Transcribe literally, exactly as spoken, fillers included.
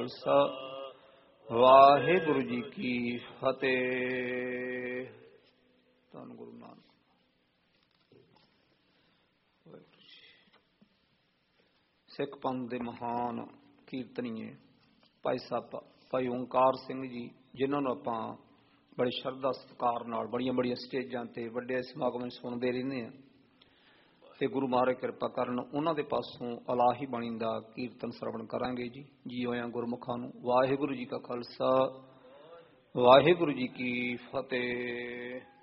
ਖਾਲਸਾ, ਵਾਹਿਗੁਰੂ ਜੀ ਕੀ ਫਤਿਹ। ਧੰਨ ਗੁਰੂ ਨਾਨਕ। ਸਿੱਖ ਪੰਥ ਦੇ ਮਹਾਨ ਕੀਰਤਨੀਏ ਭਾਈ ਸਾਹਿਬ ਭਾਈ ਓਂਕਾਰ ਸਿੰਘ ਜੀ, ਜਿਨ੍ਹਾਂ ਨੂੰ ਆਪਾਂ ਬੜੀ ਸ਼ਰਧਾ ਸਤਿਕਾਰ ਨਾਲ ਬੜੀਆਂ ਬੜੀਆਂ ਸਟੇਜਾਂ ਤੇ ਵੱਡੇ ਸਮਾਗਮਾਂ ਸੁਣਦੇ ਰਹਿੰਦੇ ਹਾਂ, ਤੇ ਗੁਰੂ ਮਹਾਰਾਜ ਕਿਰਪਾ ਕਰਨ ਉਹਨਾਂ ਦੇ ਪਾਸੋਂ ਇਲਾਹੀ ਬਾਣੀ ਦਾ ਕੀਰਤਨ ਸਰਵਣ ਕਰਾਂਗੇ ਜੀ। ਜੀ ਆਇਆਂ ਗੁਰਮੁਖਾਂ ਨੂੰ। ਵਾਹਿਗੁਰੂ ਜੀ ਕਾ ਖਾਲਸਾ, ਵਾਹਿਗੁਰੂ ਜੀ ਕੀ ਫਤਿਹ।